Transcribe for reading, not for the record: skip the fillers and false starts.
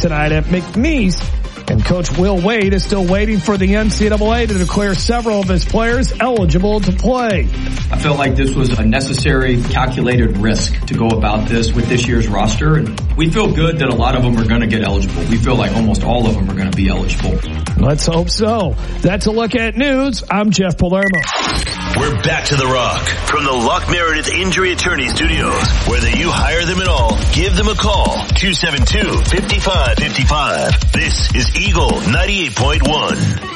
tonight at McNeese. And Coach Will Wade is still waiting for the NCAA to declare several of his players eligible to play. I felt like this was a necessary, calculated risk to go about this with this year's roster. And we feel good that a lot of them are going to get eligible. We feel like almost all of them are going to be eligible. Let's hope so. That's a look at news. I'm Jeff Palermo. We're back to The Rock from the Luck Meredith Injury Attorney Studios. Whether you hire them at all, give them a call. 272-5555. This is Eagle 98.1.